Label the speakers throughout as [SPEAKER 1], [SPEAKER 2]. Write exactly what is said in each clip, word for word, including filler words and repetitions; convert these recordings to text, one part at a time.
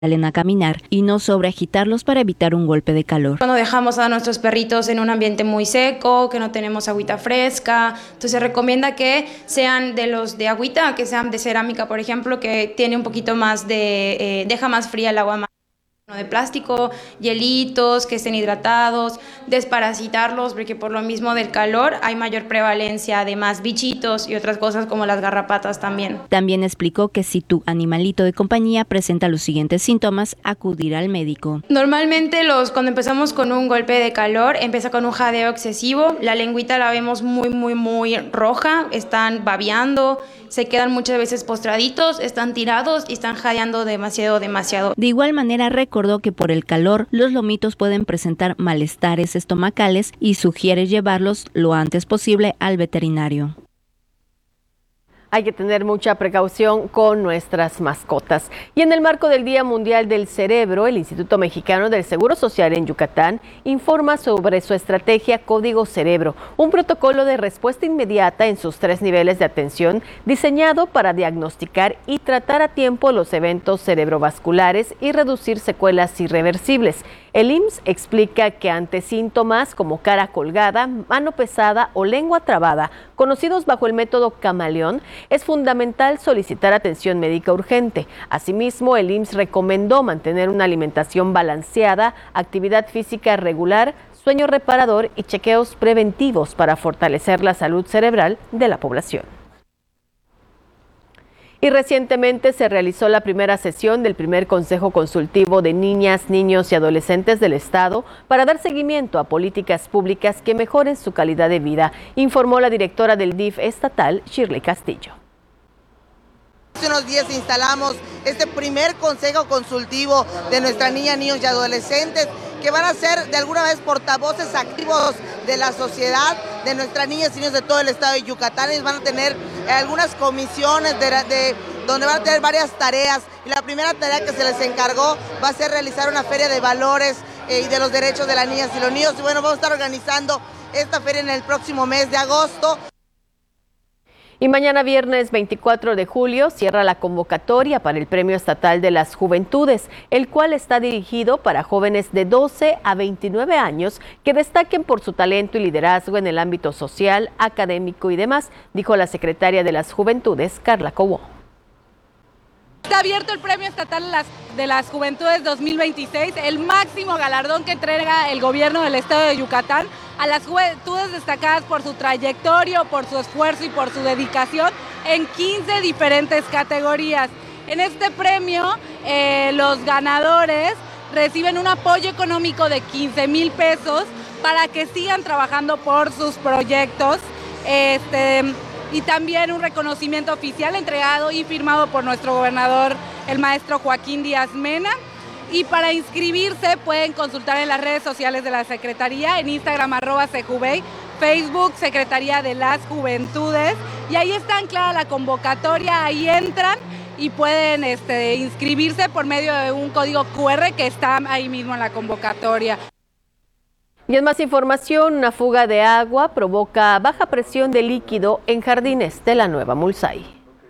[SPEAKER 1] salen a caminar y no sobreagitarlos para evitar un golpe de calor.
[SPEAKER 2] Cuando dejamos a nuestros perritos en un ambiente muy seco, que no tenemos agüita fresca, entonces se recomienda que sean de los de agüita, que sean de cerámica, por ejemplo, que tiene un poquito más de, eh, deja más fría el agua, más de plástico, hielitos, que estén hidratados, desparasitarlos, porque por lo mismo del calor hay mayor prevalencia de más bichitos y otras cosas como las garrapatas también.
[SPEAKER 1] También explicó que si tu animalito de compañía presenta los siguientes síntomas, acudir al médico.
[SPEAKER 2] Normalmente los, cuando empezamos con un golpe de calor, empieza con un jadeo excesivo, la lengüita la vemos muy, muy, muy roja, están babeando, se quedan muchas veces postraditos, están tirados y están jadeando demasiado, demasiado.
[SPEAKER 1] De igual manera recordó que por el calor los lomitos pueden presentar malestares estomacales y sugiere llevarlos lo antes posible al veterinario.
[SPEAKER 3] Hay que tener mucha precaución con nuestras mascotas. Y en el marco del Día Mundial del Cerebro, el Instituto Mexicano del Seguro Social en Yucatán informa sobre su estrategia Código Cerebro, un protocolo de respuesta inmediata en sus tres niveles de atención diseñado para diagnosticar y tratar a tiempo los eventos cerebrovasculares y reducir secuelas irreversibles. El I M S S explica que ante síntomas como cara colgada, mano pesada o lengua trabada, conocidos bajo el método camaleón, es fundamental solicitar atención médica urgente. Asimismo, el I M S S recomendó mantener una alimentación balanceada, actividad física regular, sueño reparador y chequeos preventivos para fortalecer la salud cerebral de la población. Y recientemente se realizó la primera sesión del primer Consejo Consultivo de Niñas, Niños y Adolescentes del Estado para dar seguimiento a políticas públicas que mejoren su calidad de vida, informó la directora del D I F estatal, Shirley Castillo.
[SPEAKER 4] Hace unos días instalamos este primer Consejo Consultivo de nuestras niñas, niños y adolescentes, que van a ser de alguna vez portavoces activos de la sociedad, de nuestras niñas y niños de todo el estado de Yucatán. Ellos van a tener algunas comisiones de, de, donde van a tener varias tareas, y la primera tarea que se les encargó va a ser realizar una feria de valores eh, y de los derechos de las niñas y los niños. Y bueno, vamos a estar organizando esta feria en el próximo mes de agosto.
[SPEAKER 3] Y mañana viernes veinticuatro de julio cierra la convocatoria para el Premio Estatal de las Juventudes, el cual está dirigido para jóvenes de doce a veintinueve años que destaquen por su talento y liderazgo en el ámbito social, académico y demás, dijo la secretaria de las Juventudes, Carla Cobo.
[SPEAKER 5] Está abierto el Premio Estatal de las, de las Juventudes dos mil veintiséis, el máximo galardón que entrega el gobierno del estado de Yucatán a las juventudes destacadas por su trayectoria, por su esfuerzo y por su dedicación en quince diferentes categorías. En este premio, eh, los ganadores reciben un apoyo económico de quince mil pesos para que sigan trabajando por sus proyectos. Este, y también un reconocimiento oficial entregado y firmado por nuestro gobernador, el maestro Joaquín Díaz Mena. Y para inscribirse pueden consultar en las redes sociales de la Secretaría, en Instagram arroba Sejubey, Facebook Secretaría de las Juventudes, y ahí está anclada la convocatoria, ahí entran y pueden este, inscribirse por medio de un código cu erre que está ahí mismo en la convocatoria.
[SPEAKER 3] Y en más información, una fuga de agua provoca baja presión de líquido en jardines de la Nueva Mulzay.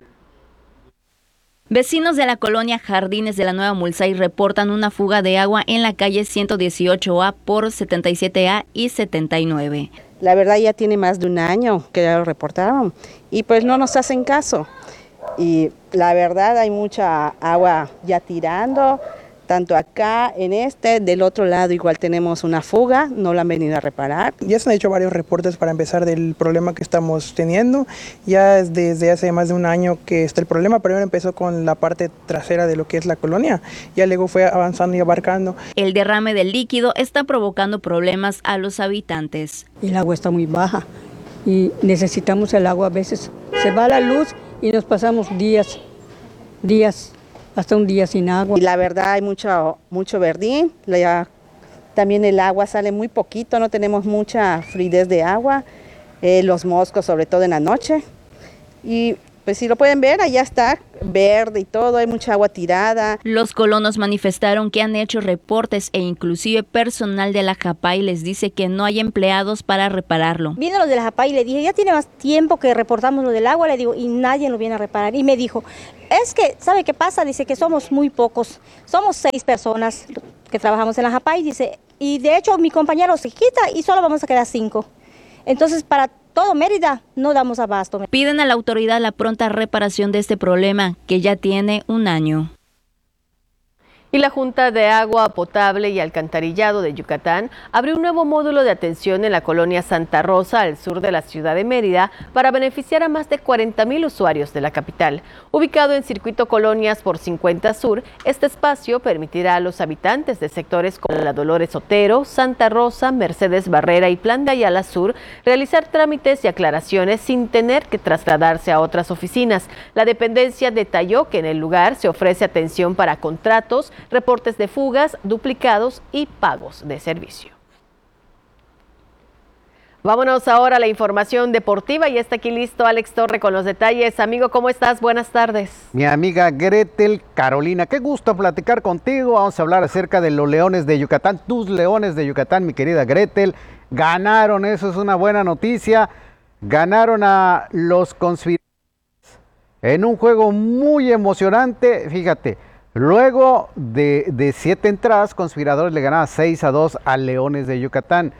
[SPEAKER 1] Vecinos de la colonia Jardines de la Nueva Mulzay reportan una fuga de agua en la calle ciento dieciocho A por setenta y siete A y setenta y nueve.
[SPEAKER 6] La verdad ya tiene más de un año que ya lo reportaron y pues no nos hacen caso. Y la verdad hay mucha agua ya tirando. Tanto acá, en este, del otro lado igual tenemos una fuga, no la han venido a reparar.
[SPEAKER 7] Ya se han hecho varios reportes para empezar del problema que estamos teniendo. Ya desde hace más de un año que está el problema. Primero empezó con la parte trasera de lo que es la colonia, ya luego fue avanzando y abarcando.
[SPEAKER 1] El derrame del líquido está provocando problemas a los habitantes.
[SPEAKER 8] El agua está muy baja y necesitamos el agua. A veces se va la luz y nos pasamos días, días. Hasta un día sin agua.
[SPEAKER 6] Y la verdad hay mucho, mucho verdín, la, también el agua sale muy poquito, no tenemos mucha fluidez de agua, eh, los moscos sobre todo en la noche. Y pues si lo pueden ver, allá está verde y todo, hay mucha agua tirada.
[SPEAKER 1] Los colonos manifestaron que han hecho reportes e inclusive personal de la JAPAI les dice que no hay empleados para repararlo.
[SPEAKER 9] Vino los de la JAPAI y le dije, ya tiene más tiempo que reportamos lo del agua, le digo, y nadie lo viene a reparar. Y me dijo, es que, ¿sabe qué pasa? Dice que somos muy pocos, somos seis personas que trabajamos en la JAPAI, dice, y de hecho mi compañero se quita y solo vamos a quedar cinco. Entonces, para todo Mérida no damos abasto.
[SPEAKER 1] Piden a la autoridad la pronta reparación de este problema, que ya tiene un año.
[SPEAKER 3] Y la Junta de Agua Potable y Alcantarillado de Yucatán abrió un nuevo módulo de atención en la colonia Santa Rosa, al sur de la ciudad de Mérida, para beneficiar a más de cuarenta mil usuarios de la capital. Ubicado en Circuito Colonias por cincuenta Sur, este espacio permitirá a los habitantes de sectores como la Dolores Otero, Santa Rosa, Mercedes Barrera y Plan de Ayala Sur realizar trámites y aclaraciones sin tener que trasladarse a otras oficinas. La dependencia detalló que en el lugar se ofrece atención para contratos, reportes de fugas, duplicados y pagos de servicio. Vámonos ahora a la información deportiva y está aquí listo Alex Torre con los detalles. Amigo, ¿cómo estás? Buenas tardes.
[SPEAKER 10] Mi amiga Gretel Carolina, qué gusto platicar contigo. Vamos a hablar acerca de los Leones de Yucatán. Tus Leones de Yucatán, mi querida Gretel, ganaron, eso es una buena noticia. Ganaron a los Conspiradores en un juego muy emocionante, fíjate. Luego de, de siete entradas, Conspiradores le ganaba seis a dos a Leones de Yucatán.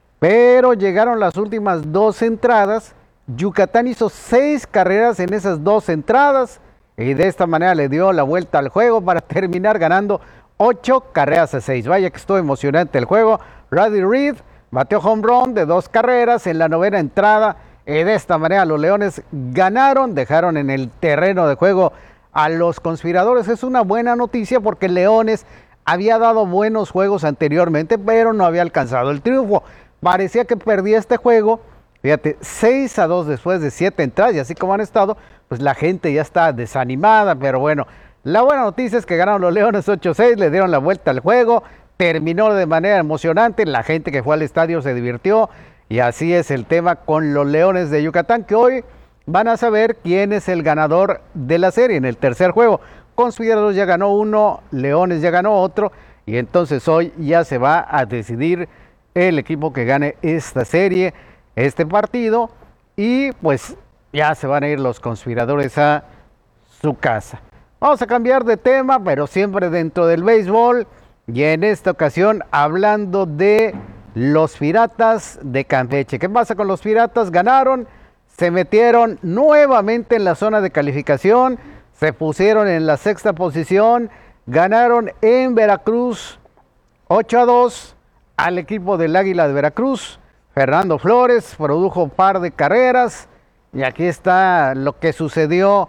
[SPEAKER 10] Pero llegaron las últimas dos entradas. Yucatán hizo seis carreras en esas dos entradas. Y de esta manera le dio la vuelta al juego para terminar ganando ocho carreras a seis. Vaya que estuvo emocionante el juego. Roddy Reed bateó home run de dos carreras en la novena entrada. Y de esta manera los Leones ganaron, dejaron en el terreno de juego a los Conspiradores. Es una buena noticia porque Leones había dado buenos juegos anteriormente, pero no había alcanzado el triunfo. Parecía que perdía este juego, fíjate, seis a dos después de siete entradas, y así como han estado, pues la gente ya está desanimada, pero bueno, la buena noticia es que ganaron los Leones ocho a seis, le dieron la vuelta al juego, terminó de manera emocionante, la gente que fue al estadio se divirtió, y así es el tema con los Leones de Yucatán, que hoy van a saber quién es el ganador de la serie en el tercer juego. Conspiradores ya ganó uno, Leones ya ganó otro, y entonces hoy ya se va a decidir el equipo que gane esta serie, este partido, y pues ya se van a ir los Conspiradores a su casa. Vamos a cambiar de tema, pero siempre dentro del béisbol, y en esta ocasión hablando de los Piratas de Campeche. ¿Qué pasa con los Piratas? Ganaron, se metieron nuevamente en la zona de calificación, se pusieron en la sexta posición, ganaron en Veracruz ocho a dos al equipo del Águila de Veracruz. Fernando Flores produjo un par de carreras y aquí está lo que sucedió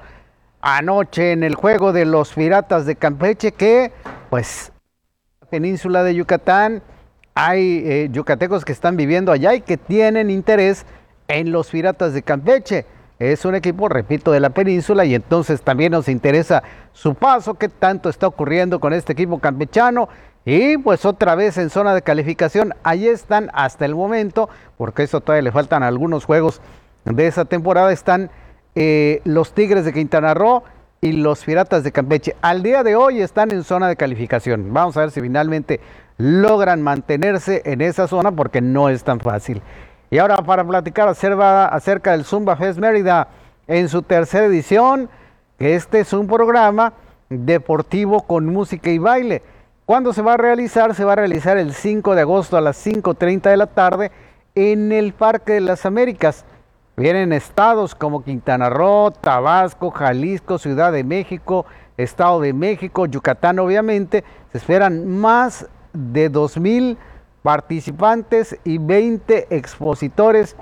[SPEAKER 10] anoche en el juego de los Piratas de Campeche, que pues en la península de Yucatán hay eh, yucatecos que están viviendo allá y que tienen interés en los Piratas de Campeche. Es un equipo, repito, de la península, y entonces también nos interesa su paso, qué tanto está ocurriendo con este equipo campechano. Y pues otra vez en zona de calificación, ahí están hasta el momento, porque eso todavía le faltan algunos juegos de esa temporada, están eh, los Tigres de Quintana Roo y los Piratas de Campeche. Al día de hoy están en zona de calificación. Vamos a ver si finalmente logran mantenerse en esa zona, porque no es tan fácil. Y ahora para platicar acerca, acerca del Zumba Fest Mérida en su tercera edición, que este es un programa deportivo con música y baile. ¿Cuándo se va a realizar? Se va a realizar el cinco de agosto a las cinco treinta de la tarde en el Parque de las Américas. Vienen estados como Quintana Roo, Tabasco, Jalisco, Ciudad de México, Estado de México, Yucatán obviamente. Se esperan más de dos mil participantes y veinte expositores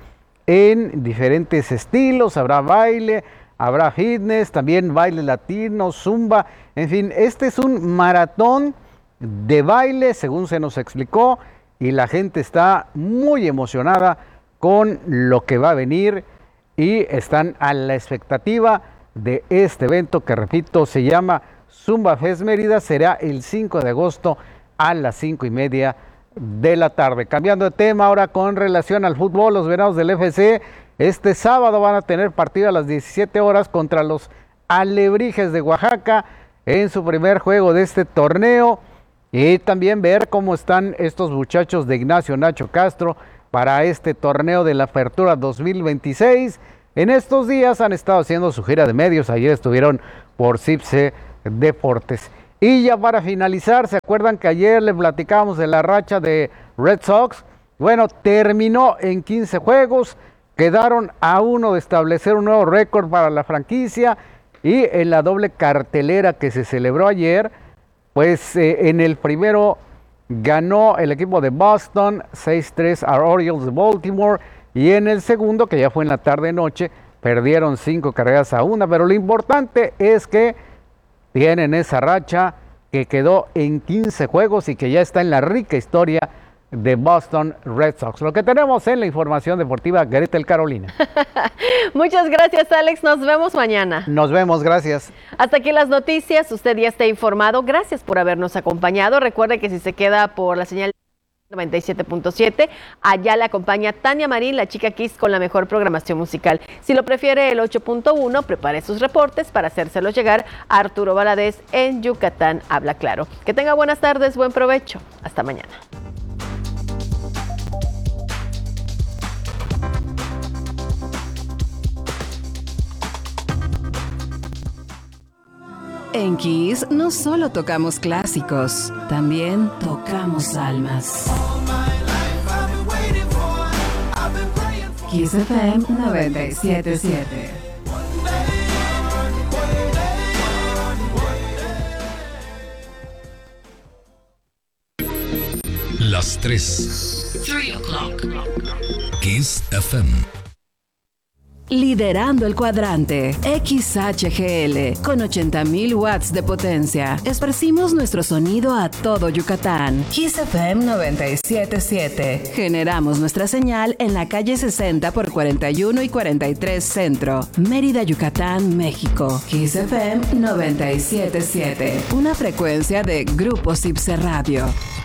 [SPEAKER 10] en diferentes estilos. Habrá baile, habrá fitness, también baile latino, zumba, en fin, este es un maratón de baile, según se nos explicó, y la gente está muy emocionada con lo que va a venir y están a la expectativa de este evento que, repito, se llama Zumba Fest Mérida. Será el cinco de agosto a las cinco y media de la tarde. Cambiando de tema ahora con relación al fútbol, los Venados del F C Este sábado van a tener partido a las diecisiete horas contra los Alebrijes de Oaxaca en su primer juego de este torneo. Y también ver cómo están estos muchachos de Ignacio Nacho Castro para este torneo de la Apertura dos mil veintiséis. En estos días han estado haciendo su gira de medios. Ayer estuvieron por CIPSE Deportes. Y ya para finalizar, ¿se acuerdan que ayer le platicábamos de la racha de Red Sox? Bueno, terminó en quince juegos. Quedaron a uno de establecer un nuevo récord para la franquicia. Y en la doble cartelera que se celebró ayer, pues eh, en el primero ganó el equipo de Boston seis tres a Orioles de Baltimore, y en el segundo, que ya fue en la tarde-noche, perdieron cinco carreras a una, pero lo importante es que tienen esa racha que quedó en quince juegos y que ya está en la rica historia de Boston Red Sox. Lo que tenemos en la información deportiva, Gretel Carolina.
[SPEAKER 3] Muchas gracias, Alex. Nos vemos mañana.
[SPEAKER 10] Nos vemos, gracias.
[SPEAKER 3] Hasta aquí las noticias. Usted ya está informado. Gracias por habernos acompañado. Recuerde que si se queda por la señal noventa y siete punto siete, allá le acompaña Tania Marín, la chica Kiss, con la mejor programación musical. Si lo prefiere el ocho punto uno, prepare sus reportes para hacérselos llegar a Arturo Valadez en Yucatán Habla Claro. Que tenga buenas tardes, buen provecho. Hasta mañana.
[SPEAKER 11] En Kiss no solo tocamos clásicos, también tocamos almas. Kiss F M noventa y siete punto siete.
[SPEAKER 12] Las tres. Three o'clock. Kiss F M.
[SPEAKER 11] Liderando el cuadrante, X H G L, con ochenta mil watts de potencia. Esparcimos nuestro sonido a todo Yucatán. Kiss F M noventa y siete punto siete. Generamos nuestra señal en la calle sesenta por cuarenta y uno y cuarenta y tres Centro, Mérida, Yucatán, México. Kiss F M noventa y siete punto siete. Una frecuencia de Grupo CIPSE Radio.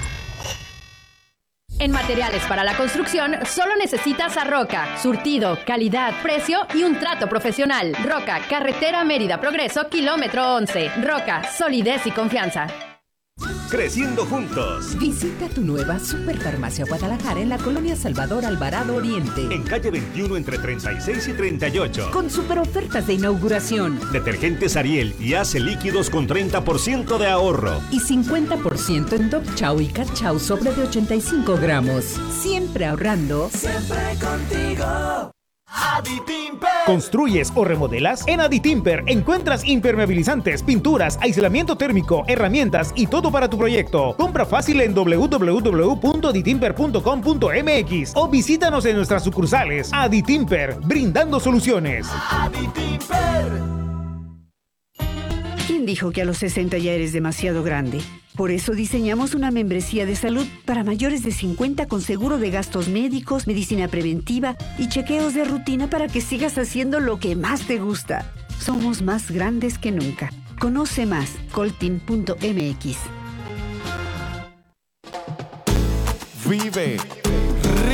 [SPEAKER 13] En materiales para la construcción, solo necesitas a Roca. Surtido, calidad, precio y un trato profesional. Roca, carretera Mérida Progreso, kilómetro once. Roca, solidez y confianza.
[SPEAKER 14] Creciendo juntos.
[SPEAKER 15] Visita tu nueva Superfarmacia Guadalajara en la colonia Salvador Alvarado Oriente.
[SPEAKER 14] En calle veintiuno entre treinta y seis y treinta y ocho.
[SPEAKER 15] Con super ofertas de inauguración.
[SPEAKER 14] Detergentes Ariel y Ace líquidos con treinta por ciento de ahorro.
[SPEAKER 15] Y cincuenta por ciento en Dog Chow y Cat Chow sobre de ochenta y cinco gramos. Siempre ahorrando.
[SPEAKER 16] Siempre contigo.
[SPEAKER 17] Aditimper. ¿Construyes o remodelas? En Aditimper encuentras impermeabilizantes, pinturas, aislamiento térmico, herramientas y todo para tu proyecto. Compra fácil en doble u doble u doble u punto aditimper punto com punto m x o visítanos en nuestras sucursales. Aditimper, brindando soluciones.
[SPEAKER 16] Aditimper.
[SPEAKER 18] ¿Quién dijo que a los sesenta ya eres demasiado grande? Por eso diseñamos una membresía de salud para mayores de cincuenta con seguro de gastos médicos, medicina preventiva y chequeos de rutina para que sigas haciendo lo que más te gusta. Somos más grandes que nunca. Conoce más, coltin punto m x.
[SPEAKER 19] Vive